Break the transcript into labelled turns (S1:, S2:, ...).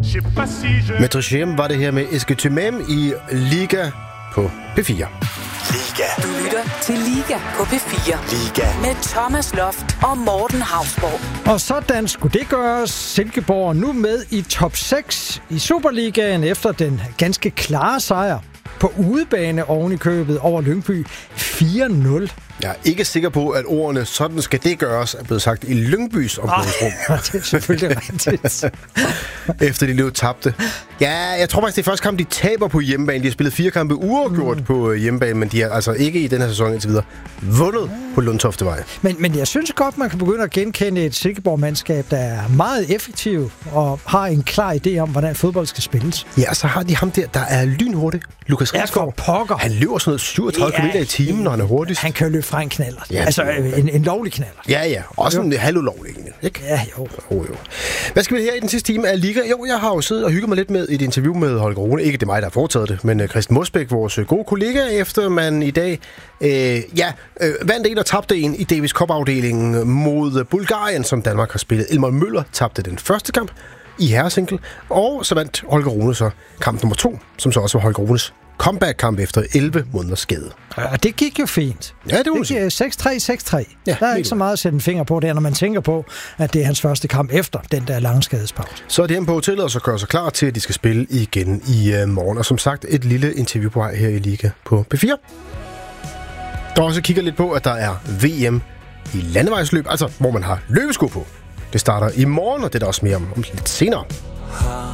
S1: Maître Chem var det her med Est-ce que tu m'aimes i Liga på P4.
S2: Liga.
S3: Du lytter til Liga på P4.
S2: Liga.
S3: Med Thomas Loft og Morten Hausborg.
S4: Og sådan skulle det gøres. Silkeborg nu med i top 6 i Superligaen efter den ganske klare sejr på udebane oven i købet over Lyngby 4-0.
S1: Jeg er ikke sikker på, at ordene sådan skal det gøres er blevet sagt i Lyngbys omklædningsrum.
S4: Det er selvfølgelig rigtigt.
S1: Efter de løb tabte. Ja, jeg tror faktisk, det er første kamp, de taber på hjemmebane. De har spillet 4 kampe uafgjort på hjemmebane, men de har altså ikke i den her sæson indtil videre vundet på Lundtoftevej.
S4: Men jeg synes godt, man kan begynde at genkende et Silkeborg-mandskab, der er meget effektiv og har en klar idé om, hvordan fodbold skal spilles.
S1: Ja, så har de ham der er lynhurtig. Lukas Risgaard.
S4: Pokker.
S1: Han løber sådan noget 37 km i timen, når han er hurtigst.
S4: Han kan jo løbe fra en knaller.
S1: Ja,
S4: altså en lovlig knaller.
S1: Ja. Også en halvulovlig, ikke?
S4: Ja, jo.
S1: Hvad skal vi her i den sidste time af Liga? Jo, jeg har jo siddet og hygget mig lidt med et interview med Holger Rune. Ikke det er mig, der har foretaget det, men Christian Mosbæk, vores gode kollega, efter man i dag vandt en og tabte en i Davis Cup-afdelingen mod Bulgarien, som Danmark har spillet. Elmar Møller tabte den første kamp i herresingle, og så vandt Holger Rune så kamp nummer 2, som så også var Holger Runes comeback-kamp efter 11 måneders skade.
S4: Og det gik jo fint.
S1: Ja, det var
S4: det. 6-3.
S1: Ja,
S4: der er ikke så meget at sætte en finger på der, når man tænker på, at det er hans første kamp efter den der lange skadespause.
S1: Så er de hjemme på hotellet, og så gør sig klar til, at de skal spille igen i morgen. Og som sagt, et lille interview på vej her i Liga på P4. Der også kigger lidt på, at der er VM i landevejsløb, altså hvor man har løbesko på. Det starter i morgen, og det er der også mere om lidt senere.